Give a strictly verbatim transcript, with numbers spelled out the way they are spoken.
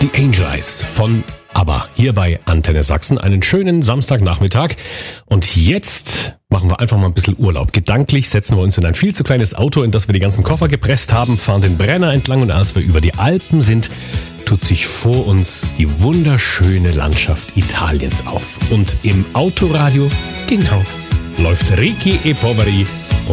die Angel Eyes von ABBA hier bei Antenne Sachsen. Einen schönen Samstagnachmittag. Und jetzt machen wir einfach mal ein bisschen Urlaub. Gedanklich setzen wir uns in ein viel zu kleines Auto, in das wir die ganzen Koffer gepresst haben, fahren den Brenner entlang und als wir über die Alpen sind, tut sich vor uns die wunderschöne Landschaft Italiens auf. Und im Autoradio, genau, läuft Ricky e Poveri